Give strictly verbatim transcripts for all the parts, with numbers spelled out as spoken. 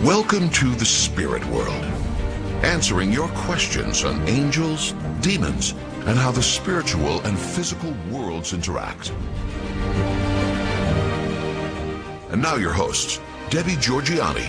Welcome to the spirit world, answering your questions on angels, demons, and how the spiritual and physical worlds interact. And now your hosts, Debbie Georgianni.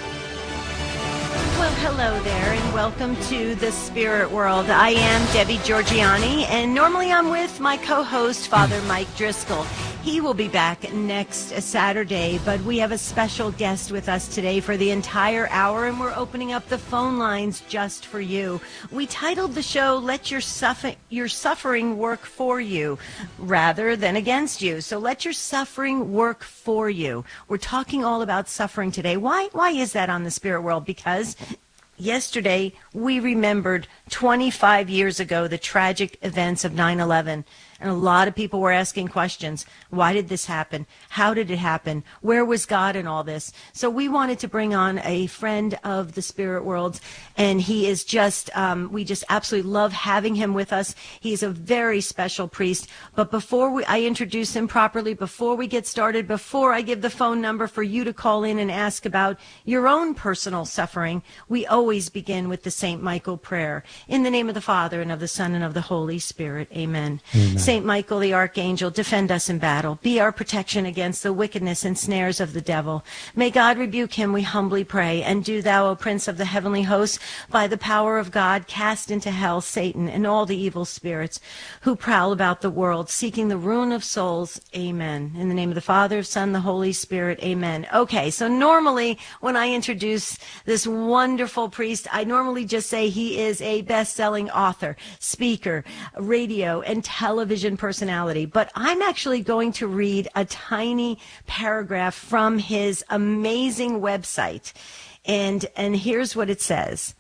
Well, hello there, and welcome to the spirit world. I am Debbie Georgianni, and normally I'm with my co-host, Father Mike Driscoll. He will be back next Saturday, but we have a special guest with us today for the entire hour, and we're opening up the phone lines just for you. We titled the show, Let Your, Suffer- your Suffering Work For You, rather than against you. So let your suffering work for you. We're talking all about suffering today. Why, why is that on the spirit world? Because yesterday we remembered twenty-five years ago the tragic events of nine eleven. And a lot of people were asking questions. Why did this happen? How did it happen? Where was God in all this? So we wanted to bring on a friend of the spirit world, and he is just, um, we just absolutely love having him with us. He's a very special priest. But before we, I introduce him properly, before we get started, before I give the phone number for you to call in and ask about your own personal suffering, we always begin with the Saint Michael prayer. In the name of the Father, and of the Son, and of the Holy Spirit. Amen. Amen. Saint Michael the Archangel, defend us in battle. Be our protection against the wickedness and snares of the devil. May God rebuke him, we humbly pray. And do thou, O Prince of the heavenly hosts, by the power of God, cast into hell Satan and all the evil spirits who prowl about the world, seeking the ruin of souls. Amen. In the name of the Father, Son, the Holy Spirit. Amen. Okay, so normally when I introduce this wonderful priest, I normally just say he is a best-selling author, speaker, radio, and television personality, but I'm actually going to read a tiny paragraph from his amazing website. And, and here's what it says.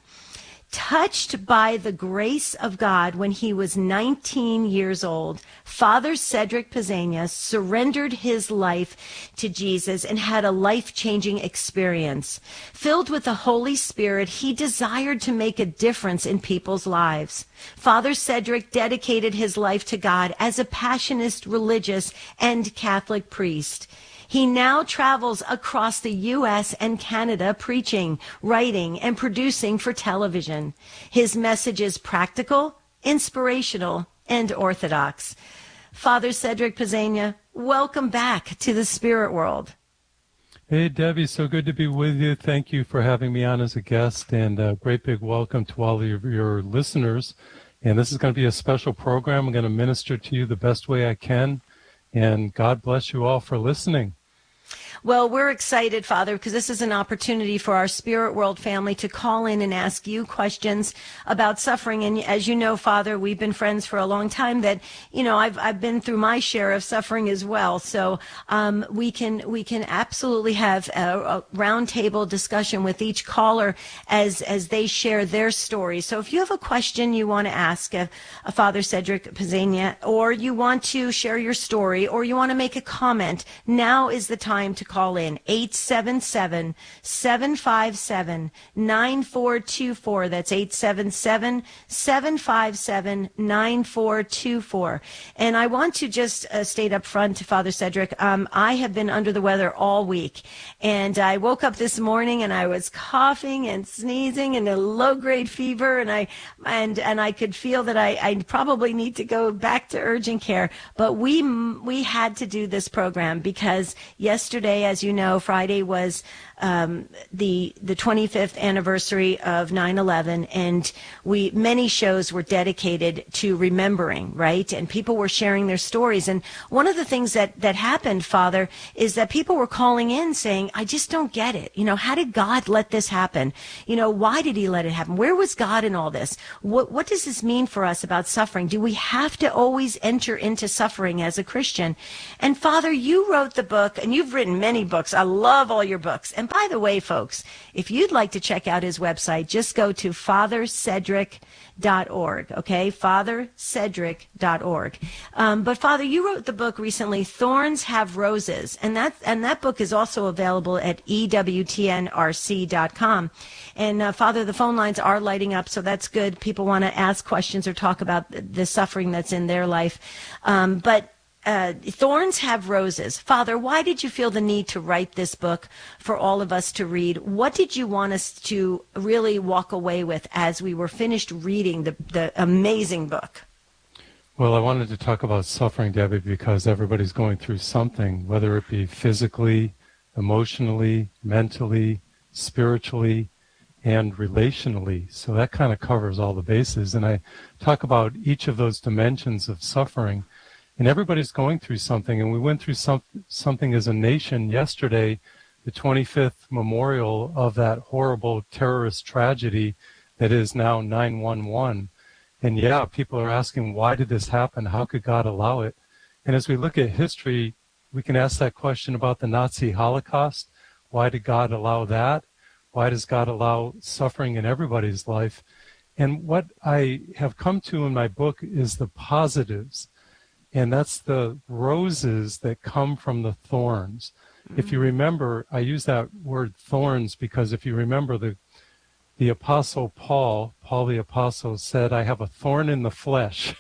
Touched by the grace of God when he was nineteen years old, Father Cedric Pezzania surrendered his life to Jesus and had a life-changing experience. Filled with the Holy Spirit, he desired to make a difference in people's lives. Father Cedric dedicated his life to God as a passionate religious and Catholic priest. He now travels across the U S and Canada preaching, writing, and producing for television. His message is practical, inspirational, and orthodox. Father Cedric Pezzania, welcome back to the spirit world. Hey, Debbie, so good to be with you. Thank you for having me on as a guest, and a great big welcome to all of your listeners. And this is going to be a special program. I'm going to minister to you the best way I can. And God bless you all for listening. Well, we're excited, Father, because this is an opportunity for our Spirit World family to call in and ask you questions about suffering. And as you know, Father, we've been friends for a long time that, you know, I've I've been through my share of suffering as well. So um, we can we can absolutely have a, a roundtable discussion with each caller as as they share their story. So if you have a question you want to ask a, a Father Cedric Pezzania, or you want to share your story, or you want to make a comment, now is the time to call in. Eight seven seven, seven five seven, nine four two four. That's eight seven seven, seven five seven, nine four two four. And I want to just uh, state up front to Father Cedric, um, I have been under the weather all week. And I woke up this morning and I was coughing and sneezing and a low-grade fever, and I and and I could feel that I, I probably need to go back to urgent care. But we we had to do this program because yesterday, as you know, Friday was um, the the twenty-fifth anniversary of nine eleven, and we many shows were dedicated to remembering, right? And people were sharing their stories. And one of the things that that happened, Father, is that people were calling in saying, "I just don't get it. You know, how did God let this happen? You know, why did He let it happen? Where was God in all this? What what does this mean for us about suffering? Do we have to always enter into suffering as a Christian?" And Father, you wrote the book, and you've written many books. I love all your books. And by the way, folks, if you'd like to check out his website, just go to father cedric dot org, okay? father cedric dot org. Um, but Father, you wrote the book recently, Thorns Have Roses, and that and that book is also available at E W T N R C dot com. And uh, Father, the phone lines are lighting up, so that's good. People want to ask questions or talk about the suffering that's in their life. Um, but uh, thorns have roses. Father, why did you feel the need to write this book for all of us to read? What did you want us to really walk away with as we were finished reading the, the amazing book? Well, I wanted to talk about suffering, Debbie, because everybody's going through something, whether it be physically, emotionally, mentally, spiritually, and relationally. So that kind of covers all the bases. And I talk about each of those dimensions of suffering. And everybody's going through something. And we went through some, something as a nation yesterday, the twenty-fifth memorial of that horrible terrorist tragedy that is now nine one one. And yeah, people are asking, why did this happen? How could God allow it? And as we look at history, we can ask that question about the Nazi Holocaust. Why did God allow that? Why does God allow suffering in everybody's life? And what I have come to in my book is the positives. And that's the roses that come from the thorns. Mm-hmm. If you remember, I use that word thorns because if you remember the The Apostle Paul, Paul the Apostle said, I have a thorn in the flesh,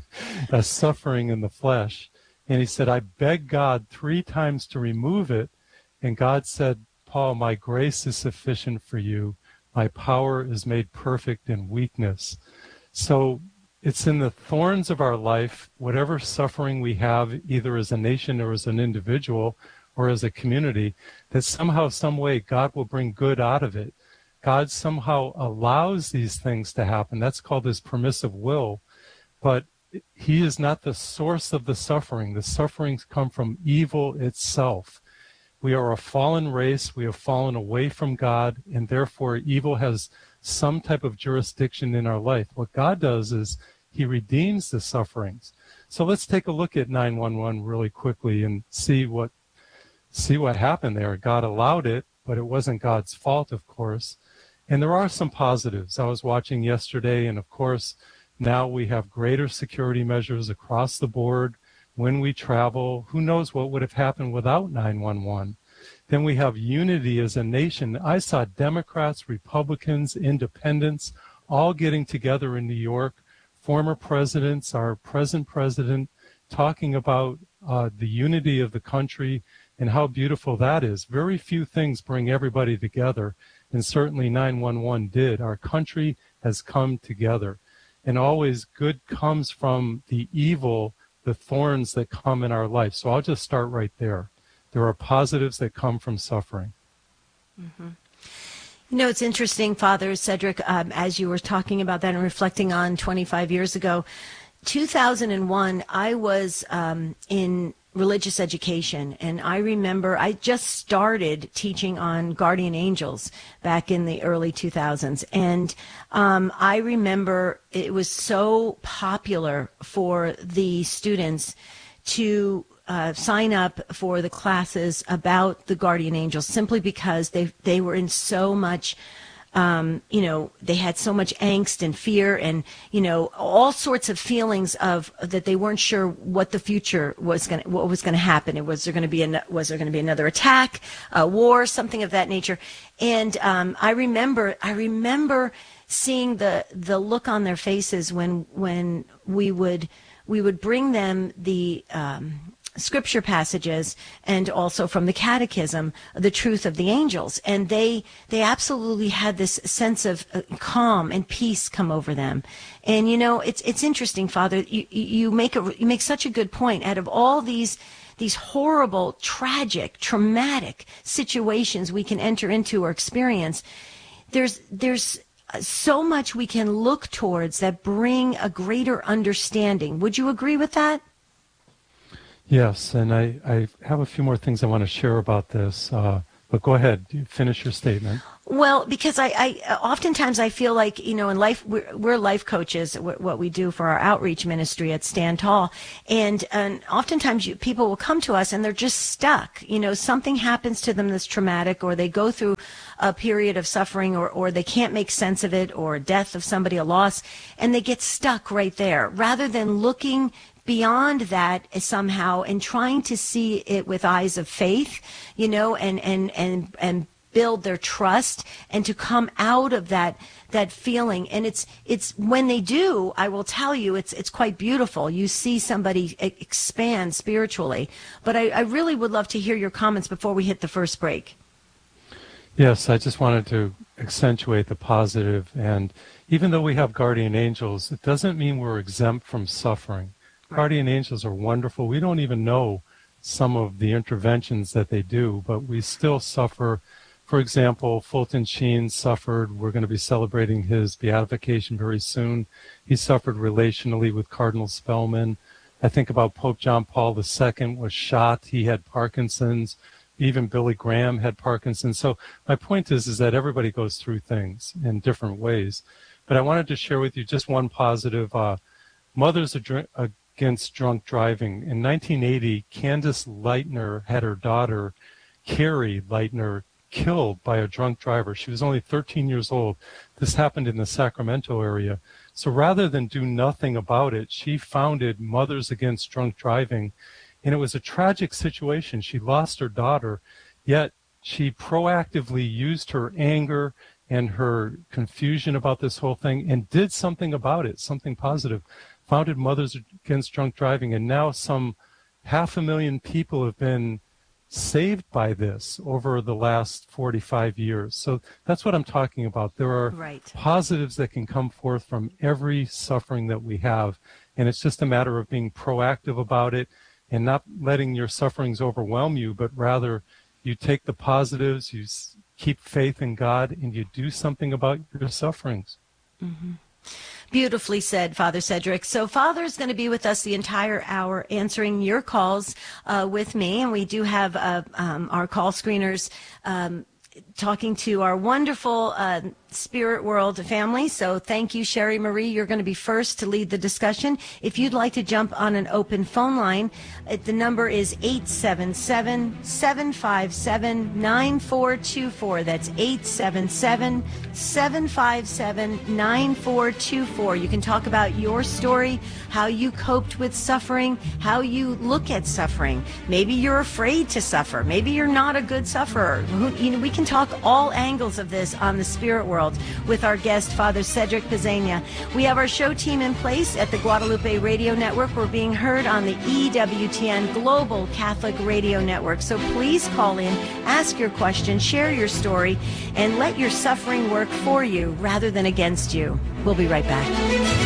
a suffering in the flesh. And he said, I begged God three times to remove it. And God said, Paul, my grace is sufficient for you. My power is made perfect in weakness. So it's in the thorns of our life, whatever suffering we have, either as a nation or as an individual or as a community, that somehow, some way, God will bring good out of it. God somehow allows these things to happen. That's called his permissive will. But he is not the source of the suffering. The sufferings come from evil itself. We are a fallen race. We have fallen away from God, and therefore evil has some type of jurisdiction in our life. What God does is he redeems the sufferings. So let's take a look at nine one one really quickly and see what see what happened there. God allowed it, but it wasn't God's fault, of course. And there are some positives. I was watching yesterday, and of course, now we have greater security measures across the board when we travel. Who knows what would have happened without nine one one? Then we have unity as a nation. I saw Democrats, Republicans, independents, all getting together in New York, former presidents, our present president, talking about uh, the unity of the country and how beautiful that is. Very few things bring everybody together. And certainly nine one one did. Our country has come together. And always good comes from the evil, the thorns that come in our life. So I'll just start right there. There are positives that come from suffering. Mm-hmm. You know, it's interesting, Father Cedric, um, as you were talking about that and reflecting on twenty-five years ago, two thousand one, I was um, in religious education, and I remember I just started teaching on guardian angels back in the early two thousands, and um, I remember it was so popular for the students to uh, sign up for the classes about the guardian angels simply because they they were in so much Um, you know, they had so much angst and fear and, you know, all sorts of feelings of that they weren't sure what the future was going to, what was going to happen. It was there going to be, a, was there going to be another attack, a war, something of that nature. And um, I remember, I remember seeing the, the look on their faces when, when we would, we would bring them the, um, scripture passages and also from the catechism, the truth of the angels. And they, they absolutely had this sense of uh, calm and peace come over them. And, you know, it's, it's interesting, Father, you, you make a, you make such a good point. Out of all these, these horrible, tragic, traumatic situations we can enter into or experience, there's, there's so much we can look towards that bring a greater understanding. Would you agree with that? Yes, and I, I have a few more things I want to share about this, uh, but go ahead, finish your statement. Well, because I, I oftentimes I feel like, you know, in life, we're, we're life coaches, what we do for our outreach ministry at Stand Tall. And, and oftentimes you, people will come to us and they're just stuck. You know, something happens to them that's traumatic, or they go through a period of suffering, or, or they can't make sense of it, or death of somebody, a loss, and they get stuck right there rather than looking beyond that somehow and trying to see it with eyes of faith, you know, and, and, and, and build their trust and to come out of that that feeling. And it's it's when they do, I will tell you, it's it's quite beautiful. You see somebody expand spiritually. But I, I really would love to hear your comments before we hit the first break. Yes, I just wanted to accentuate the positive. And even though we have guardian angels, it doesn't mean we're exempt from suffering. Right. Guardian angels are wonderful. We don't even know some of the interventions that they do, but we still suffer. For example, Fulton Sheen suffered. We're going to be celebrating his beatification very soon. He suffered relationally with Cardinal Spellman. I think about Pope John Paul the Second was shot. He had Parkinson's. Even Billy Graham had Parkinson's. So my point is, is that everybody goes through things in different ways. But I wanted to share with you just one positive. Uh, Mothers Against Drunk Driving. In nineteen eighty, Candace Lightner had her daughter, Carrie Lightner, killed by a drunk driver. She was only thirteen years old. This happened in the Sacramento area. So rather than do nothing about it, she founded Mothers Against Drunk Driving. And it was a tragic situation. She lost her daughter, yet she proactively used her anger and her confusion about this whole thing and did something about it, something positive. Founded Mothers Against Drunk Driving, and now some half a million people have been saved by this over the last forty-five years. So that's what I'm talking about. There are right. positives that can come forth from every suffering that we have, and it's just a matter of being proactive about it and not letting your sufferings overwhelm you, but rather you take the positives, you keep faith in God, and you do something about your sufferings. Mm-hmm. Beautifully said, Father Cedric. So Father's going to be with us the entire hour answering your calls uh, with me. And we do have uh, um, our call screeners um, talking to our wonderful uh, Spirit World family. So thank you, Sherry Marie. You're going to be first to lead the discussion. If you'd like to jump on an open phone line, uh, the number is eight seven seven, seven five seven, nine four two four. That's eight seven seven, seven five seven, nine four two four. You can talk about your story, how you coped with suffering, how you look at suffering. Maybe you're afraid to suffer. Maybe you're not a good sufferer. Who, you know, we can talk all angles of this on the Spirit World with our guest, Father Cedric Pezzegna. We have our show team in place at the Guadalupe Radio Network. We're being heard on the E W T N Global Catholic Radio Network. So please call in, ask your question, share your story, and let your suffering work for you rather than against you. We'll be right back.